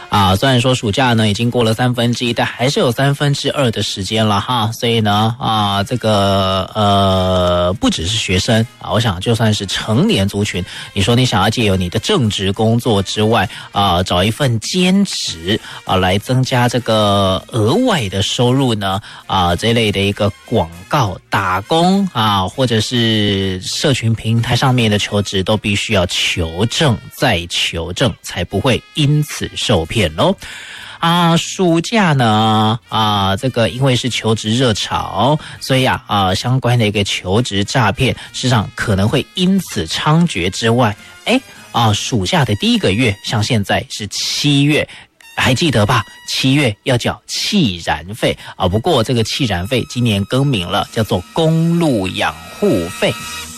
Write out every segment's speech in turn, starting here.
虽然说暑假呢已经过了1/3，但还是有2/3的时间了哈，所以呢这个不只是学生我想就算是成年族群，你说你想要借由你的正职工作之外找一份兼职来增加这个额外的收入呢这类的一个广告打工或者是社群平台上面的求职都必须要求证再求证，才不会因此受骗咯。暑假呢这个因为是求职热潮，所以相关的一个求职诈骗事实上可能会因此猖獗之外，暑假的第一个月像现在是7月，还记得吧？7月要缴契燃费不过这个契燃费今年更名了，叫做公路养护费。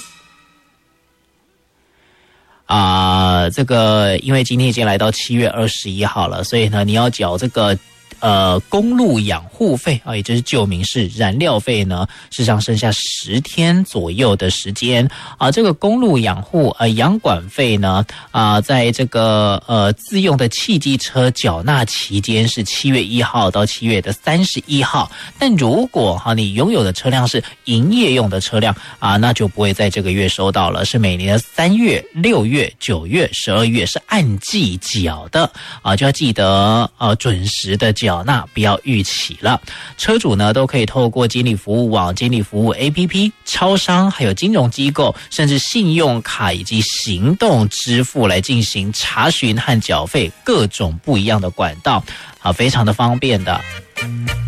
这个因为今天已经来到7月21号了，所以呢你要缴这个公路养护费也就是旧名是燃料费呢，事实上剩下10天左右的时间这个公路养护养管费呢在这个自用的汽机车缴纳期间是7月1号到7月的31号，但如果你拥有的车辆是营业用的车辆那就不会在这个月收到了，是每年的3月、6月、9月、12月是按季缴的就要记得准时的缴纳，不要逾期了。车主呢都可以透过经理服务网、经理服务 APP、超商还有金融机构，甚至信用卡以及行动支付来进行查询和缴费，各种不一样的管道非常的方便的。